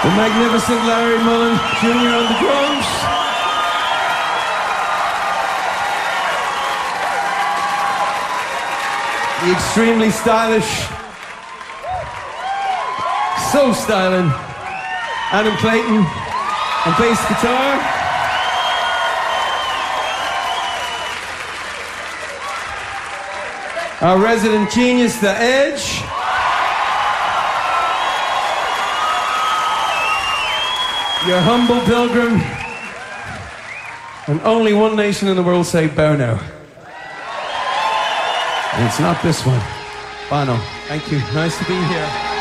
The magnificent Larry Mullen Jr. on the drums. The extremely stylish, so styling, Adam Clayton on bass guitar. Our resident genius, The Edge. Your humble pilgrim. And only one nation in the world say Bono. And it's not this one. Bono. Thank you. Nice to be here.